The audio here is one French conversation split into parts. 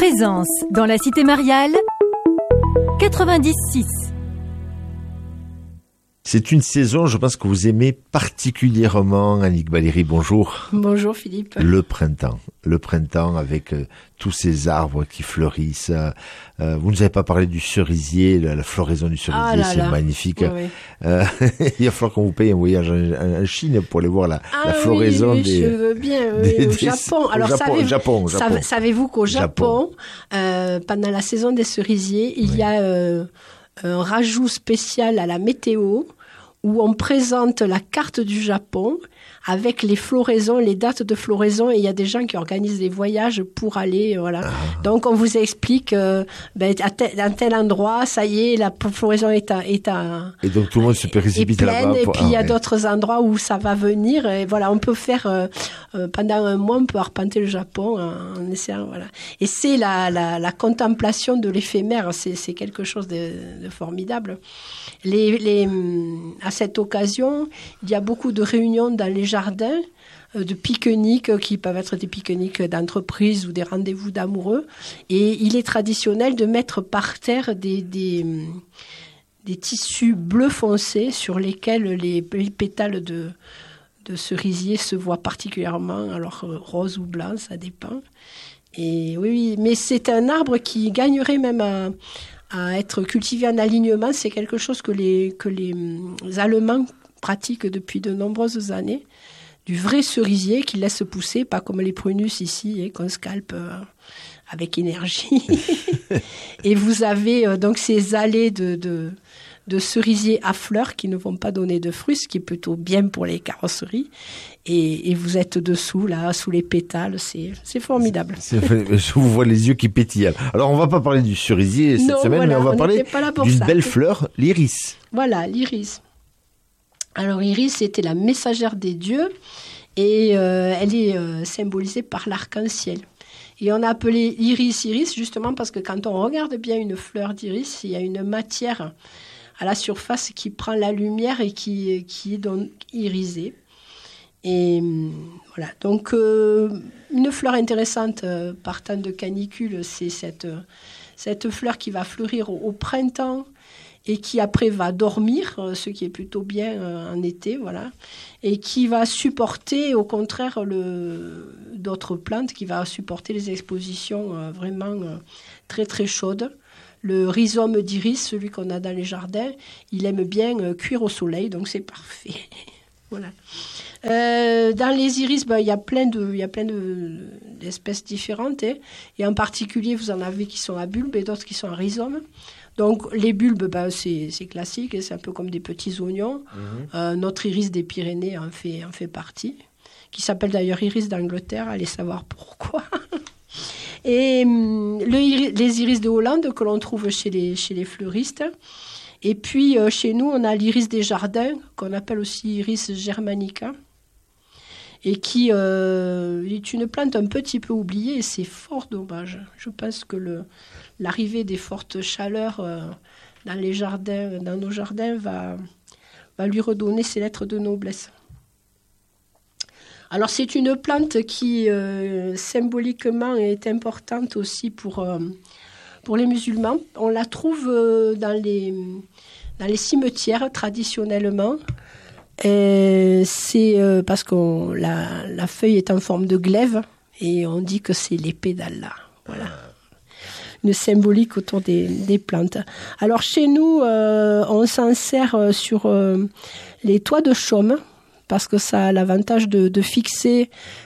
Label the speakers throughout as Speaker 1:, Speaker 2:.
Speaker 1: Présence dans la Cité Mariale, 90.6.
Speaker 2: C'est une saison, je pense que vous aimez particulièrement, Annick Valéry, bonjour.
Speaker 3: Bonjour Philippe.
Speaker 2: Le printemps avec tous ces arbres qui fleurissent. Vous nous avez pas parlé du cerisier, la floraison du cerisier, c'est magnifique.
Speaker 3: Oui.
Speaker 2: Il va falloir qu'on vous paye un voyage en Chine pour aller voir la floraison
Speaker 3: oui,
Speaker 2: des...
Speaker 3: je veux bien, au Japon. Alors,
Speaker 2: Japon.
Speaker 3: Savez-vous qu'au Japon, pendant la saison des cerisiers, il y a un rajout spécial à la météo où on présente la carte du Japon avec les floraisons, les dates de floraison, et il y a des gens qui organisent des voyages pour aller, voilà. Donc on vous explique, à tel endroit, ça y est, la floraison est à
Speaker 2: et donc tout le monde se précipite là-bas.
Speaker 3: Et puis il y a d'autres endroits où ça va venir, et voilà, on peut faire pendant un mois, on peut arpenter le Japon en essayant, voilà. Et c'est la contemplation de l'éphémère, c'est quelque chose de formidable. À cette occasion, il y a beaucoup de réunions dans les jardins, de pique-niques qui peuvent être des pique-niques d'entreprise ou des rendez-vous d'amoureux. Et il est traditionnel de mettre par terre des tissus bleu foncé sur lesquels les pétales de cerisier se voient particulièrement, alors rose ou blanc, ça dépend. Et oui, mais c'est un arbre qui gagnerait même à être cultivé en alignement. C'est quelque chose que les Allemands pratiquent depuis de nombreuses années. Du vrai cerisier qu'ils laissent pousser, pas comme les prunus ici, qu'on scalpe avec énergie. Et vous avez donc ces allées de cerisiers à fleurs qui ne vont pas donner de fruits, ce qui est plutôt bien pour les carrosseries. Et vous êtes dessous, là, sous les pétales, c'est formidable.
Speaker 2: Je vous vois les yeux qui pétillent. Alors, on va pas parler du cerisier cette semaine, mais on va parler d'une belle fleur, l'iris.
Speaker 3: Voilà, l'iris. Alors, l'iris, c'était la messagère des dieux, et elle est symbolisée par l'arc-en-ciel. Et on a appelé iris justement parce que quand on regarde bien une fleur d'iris, il y a une matière à la surface qui prend la lumière et qui est donc irisée. Et voilà, donc une fleur intéressante partant de canicule, c'est cette fleur qui va fleurir au printemps et qui après va dormir, ce qui est plutôt bien en été, voilà, et qui va supporter au contraire d'autres plantes, qui va supporter les expositions vraiment très très chaudes. Le rhizome d'iris, celui qu'on a dans les jardins, il aime bien cuire au soleil, donc c'est parfait. Voilà. Dans les iris, il y a plein d'espèces différentes, hein. Et en particulier, vous en avez qui sont à bulbes et d'autres qui sont à rhizome. Donc les bulbes, c'est classique, c'est un peu comme des petits oignons. Notre iris des Pyrénées en fait partie, qui s'appelle d'ailleurs iris d'Angleterre, allez savoir pourquoi. Et les iris de Hollande que l'on trouve chez les fleuristes. Et puis chez nous, on a l'iris des jardins, qu'on appelle aussi iris germanica, et qui est une plante un petit peu oubliée, et c'est fort dommage. Je pense que l'arrivée des fortes chaleurs dans nos jardins va lui redonner ses lettres de noblesse. Alors c'est une plante qui symboliquement est importante aussi pour les musulmans. On la trouve dans les cimetières traditionnellement. Et c'est parce que la feuille est en forme de glaive et on dit que c'est l'épée d'Allah. Voilà. Une symbolique autour des plantes. Alors chez nous, on s'en sert sur les toits de chaume parce que ça a l'avantage de fixer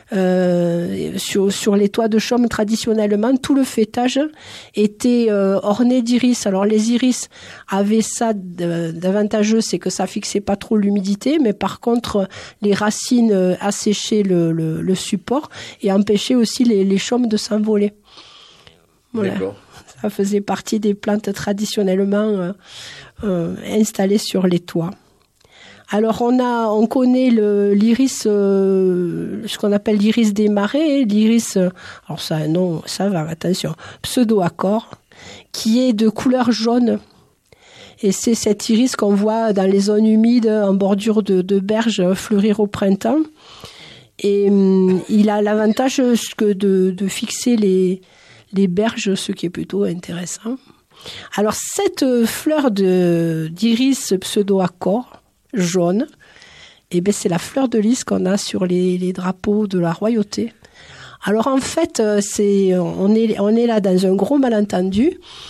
Speaker 3: sur les toits de chaume traditionnellement. Tout le fêtage était orné d'iris. Alors les iris avaient ça d'avantageux, c'est que ça fixait pas trop l'humidité, mais par contre les racines asséchaient le support et empêchaient aussi les chaumes de s'envoler. Voilà. D'accord. Ça faisait partie des plantes traditionnellement installées sur les toits. Alors on connaît l'iris, ce qu'on appelle l'iris des marais, l'iris, alors ça a un nom, ça va, attention, pseudo-accord, qui est de couleur jaune. Et c'est cet iris qu'on voit dans les zones humides, en bordure de berges, fleurir au printemps. Et il a l'avantage de fixer les berges, ce qui est plutôt intéressant. Alors, cette fleur d'iris pseudo-accord, jaune, eh ben, c'est la fleur de lys qu'on a sur les drapeaux de la royauté. Alors, en fait, on est là dans un gros malentendu.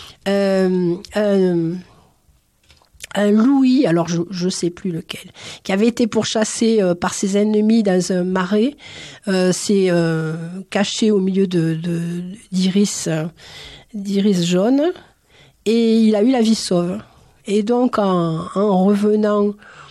Speaker 3: Un Louis, alors je sais plus lequel, qui avait été pourchassé par ses ennemis dans un marais, s'est caché au milieu d'iris jaune, et il a eu la vie sauve. Et donc en revenant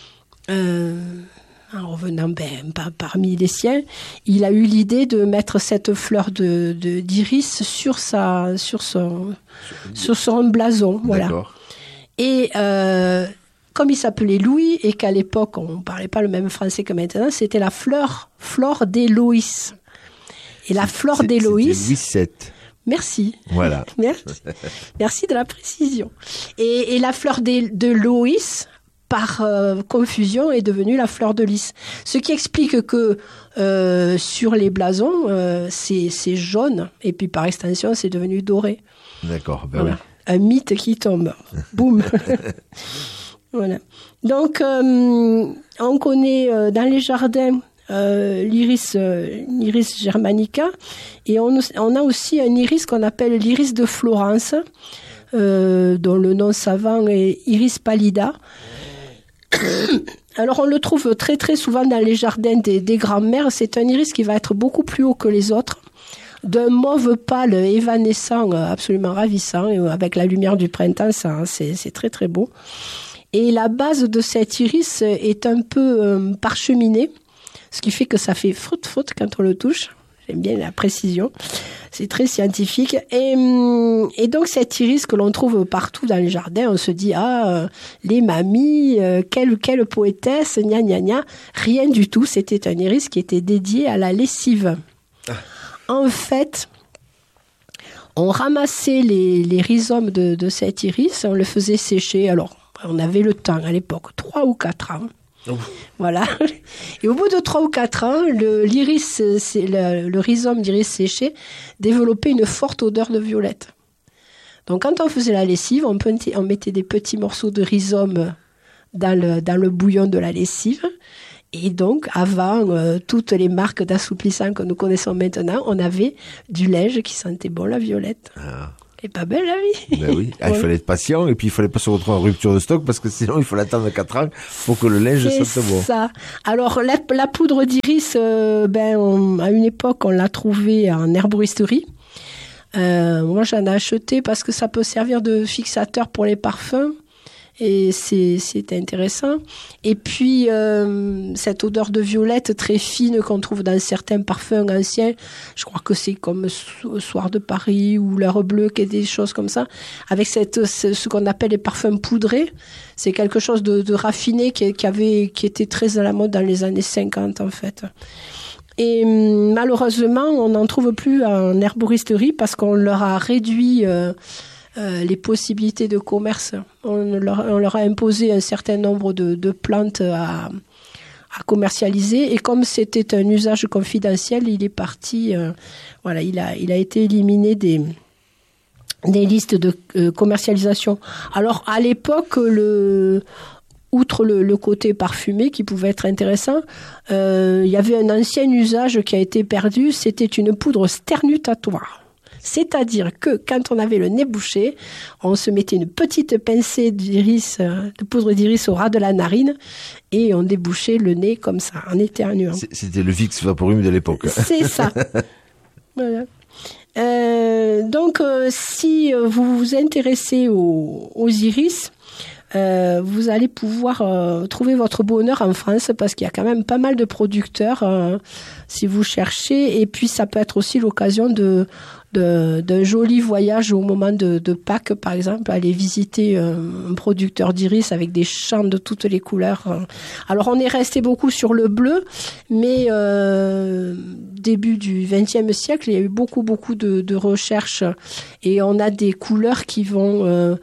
Speaker 3: parmi les siens, il a eu l'idée de mettre cette fleur d'iris sur son blason, voilà.
Speaker 2: D'accord.
Speaker 3: Et comme il s'appelait Louis et qu'à l'époque on ne parlait pas le même français que maintenant, c'était la fleur d'Héloïse. Et la fleur d'Héloïse.
Speaker 2: C'était Louis VII.
Speaker 3: Merci.
Speaker 2: Voilà.
Speaker 3: Merci de la précision. Et la fleur de Loïs, par confusion, est devenue la fleur de lys. Ce qui explique que sur les blasons, c'est jaune, et puis par extension, c'est devenu doré.
Speaker 2: D'accord, ben
Speaker 3: voilà.
Speaker 2: oui.
Speaker 3: Un mythe qui tombe. Boum. Voilà. Donc, on connaît dans les jardins l'iris germanica, et on a aussi un iris qu'on appelle l'iris de Florence, dont le nom savant est iris pallida. Alors on le trouve très très souvent dans les jardins des grands-mères. C'est un iris qui va être beaucoup plus haut que les autres, d'un mauve pâle évanescent, absolument ravissant, et avec la lumière du printemps, c'est très très beau. Et la base de cet iris est un peu parcheminée, ce qui fait que ça fait froute quand on le touche. J'aime bien la précision. C'est très scientifique. Et donc, cet iris que l'on trouve partout dans les jardins, on se dit, les mamies, quelle poétesse, gna gna gna. Rien du tout. C'était un iris qui était dédié à la lessive. En fait, on ramassait les rhizomes de cet iris, on le faisait sécher. Alors, on avait le temps à l'époque, 3 ou 4 ans. Voilà. Et au bout de 3 ou 4 ans, le rhizome d'iris séché développait une forte odeur de violette. Donc, quand on faisait la lessive, on mettait des petits morceaux de rhizome dans le bouillon de la lessive. Et donc, avant toutes les marques d'assouplissant que nous connaissons maintenant, on avait du linge qui sentait bon la violette. Ah. C'est pas belle la vie.
Speaker 2: Ben oui. Il fallait être patient, et puis il fallait pas se retrouver en rupture de stock, parce que sinon il faut l'attendre 4 ans pour que le linge sente bon.
Speaker 3: C'est ça. Alors la poudre d'iris, à une époque on l'a trouvée en herboristerie. Moi j'en ai acheté parce que ça peut servir de fixateur pour les parfums. Et c'est intéressant. Et puis, cette odeur de violette très fine qu'on trouve dans certains parfums anciens, je crois que c'est comme Soir de Paris ou L'Heure Bleue, des choses comme ça, avec ce qu'on appelle les parfums poudrés. C'est quelque chose de raffiné qui était très à la mode dans les années 50, en fait. Et malheureusement, on n'en trouve plus en herboristerie parce qu'on leur a réduit les possibilités de commerce. On leur a imposé un certain nombre de plantes à commercialiser, et comme c'était un usage confidentiel, il est parti, il a été éliminé des listes de commercialisation. Alors à l'époque, outre le côté parfumé qui pouvait être intéressant, il y avait un ancien usage qui a été perdu, c'était une poudre sternutatoire. C'est-à-dire que quand on avait le nez bouché, on se mettait une petite pincée de poudre d'iris au ras de la narine et on débouchait le nez comme ça, en éternuant.
Speaker 2: C'était le Vicks Vaporum de l'époque.
Speaker 3: C'est ça. Voilà. Donc, si vous vous intéressez aux iris, vous allez pouvoir trouver votre bonheur en France, parce qu'il y a quand même pas mal de producteurs si vous cherchez. Et puis, ça peut être aussi l'occasion d'un joli voyage au moment de Pâques, par exemple, aller visiter un producteur d'iris avec des champs de toutes les couleurs. Alors, on est resté beaucoup sur le bleu, mais début du XXe siècle, il y a eu beaucoup de recherches, et on a des couleurs qui vont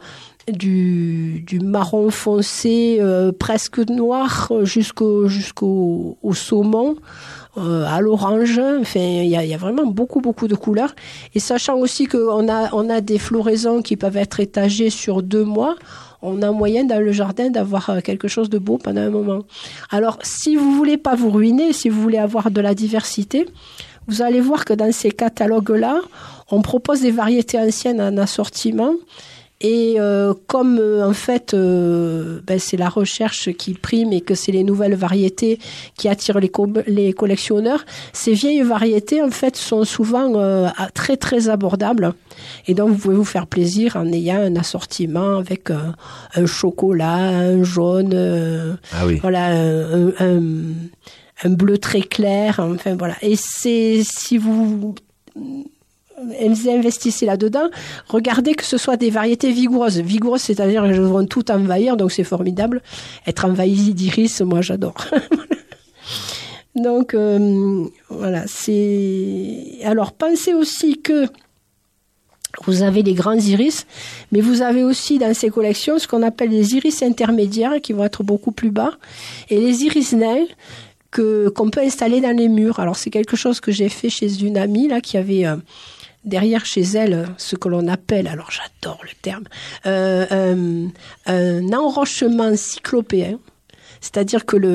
Speaker 3: du marron foncé presque noir jusqu'au saumon, à l'orange. Enfin, il y a vraiment beaucoup de couleurs. Et sachant aussi qu'on a des floraisons qui peuvent être étagées sur 2 mois, on a moyen dans le jardin d'avoir quelque chose de beau pendant un moment. Alors, si vous voulez pas vous ruiner, si vous voulez avoir de la diversité, vous allez voir que dans ces catalogues-là, on propose des variétés anciennes en assortiment. Et comme en fait c'est la recherche qui prime et que c'est les nouvelles variétés qui attirent les collectionneurs, ces vieilles variétés en fait sont souvent très très abordables. Et donc vous pouvez vous faire plaisir en ayant un assortiment avec un chocolat, un jaune, voilà, un bleu très clair. Enfin voilà. Et si vous investissez là-dedans, regardez que ce soit des variétés vigoureuses. Vigoureuses, c'est-à-dire qu'elles vont tout envahir, donc c'est formidable. Être envahi d'iris, moi j'adore. Donc voilà, alors pensez aussi que vous avez les grands iris, mais vous avez aussi dans ces collections ce qu'on appelle les iris intermédiaires qui vont être beaucoup plus bas, et les iris nains qu'on peut installer dans les murs. Alors c'est quelque chose que j'ai fait chez une amie là qui avait derrière chez elle ce que l'on appelle, alors j'adore le terme, un enrochement cyclopéen, c'est-à-dire que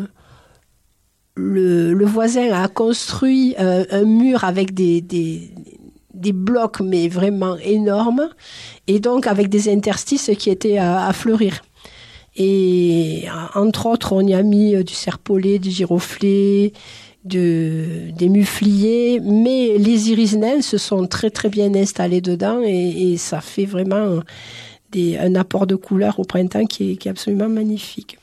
Speaker 3: le voisin a construit un mur avec des blocs mais vraiment énormes, et donc avec des interstices qui étaient à fleurir. Et entre autres, on y a mis du serpolet, du giroflée, des mufliers, mais les iris nains se sont très très bien installés dedans, et ça fait vraiment un apport de couleur au printemps qui est absolument magnifique.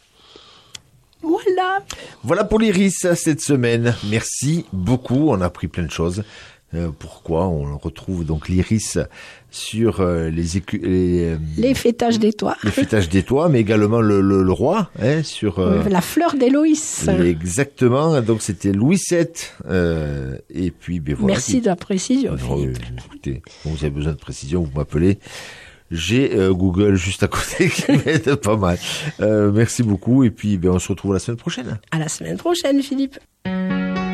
Speaker 2: Voilà pour l'iris cette semaine. Merci beaucoup, on a appris plein de choses. Pourquoi on retrouve donc l'iris sur les
Speaker 3: fêtages des toits.
Speaker 2: Les fêtages des toits, mais également le roi, sur
Speaker 3: la fleur d'Héloïse.
Speaker 2: Exactement. Donc c'était Louis VII. Et puis voilà.
Speaker 3: Merci de la précision.
Speaker 2: Écoutez, quand vous avez besoin de précision, vous m'appelez. J'ai Google juste à côté qui m'aide pas mal. Merci beaucoup, et puis on se retrouve la semaine prochaine.
Speaker 3: À la semaine prochaine, Philippe.